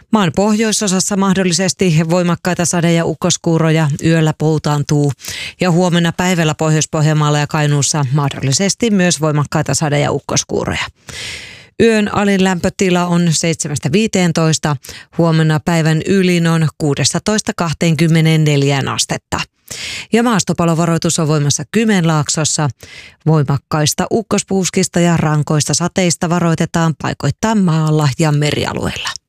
Maan pohjoisosassa mahdollisesti voimakkaita sade- ja ukkoskuuroja, yöllä poutaantuu ja huomenna päivällä Pohjois-Pohjanmaalla ja Kainuussa mahdollisesti myös voimakkaita sade- ja ukkoskuuroja. Yön alin lämpötila on 7-15, huomenna päivän ylin on 16-24 astetta. Ja maastopalovaroitus on voimassa Kymenlaaksossa. Voimakkaista ukkospuuskista ja rankoista sateista varoitetaan paikoittain maalla ja merialueilla.